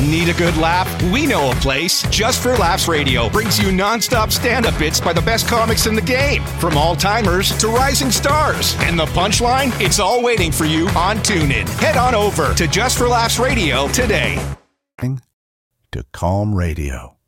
Need a good laugh? We know a place. Just for Laughs Radio brings you non-stop stand-up bits by the best comics in the game. From all-timers to rising stars. And the punchline? It's all waiting for you on TuneIn. Head on over to Just for Laughs Radio today. To Calm Radio.